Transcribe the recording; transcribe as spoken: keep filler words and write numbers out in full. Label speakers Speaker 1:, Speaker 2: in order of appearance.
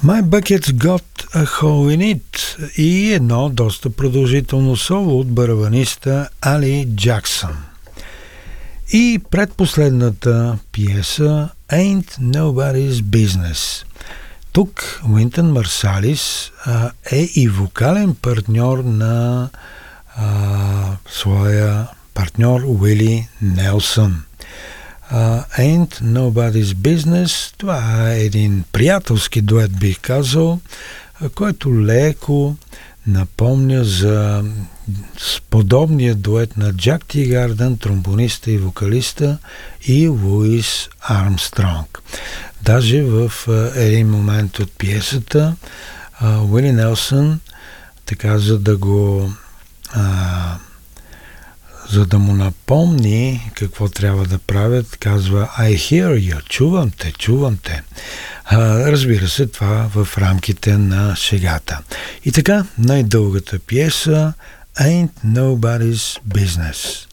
Speaker 1: My Bucket's Got a Hole in It и едно доста продължително соло от барабаниста Али Джаксън. И предпоследната пиеса Ain't Nobody's Business. Тук Уинтън Марсалис а, е и вокален партньор на а, своя партньор Уили Нелсън. Uh, Ain't Nobody's Business, това е един приятелски дует, бих казал, който леко напомня за подобния дует на Джак Тигардън, тромбониста и вокалиста, и Луис Армстронг. Даже в uh, един момент от пиесата uh, Уили Нелсън, така за да го uh, за да му напомни какво трябва да правят, казва I hear you, чувам те, чувам те. А, разбира се, това в рамките на шегата. И така, най-дългата пиеса Ain't Nobody's Business.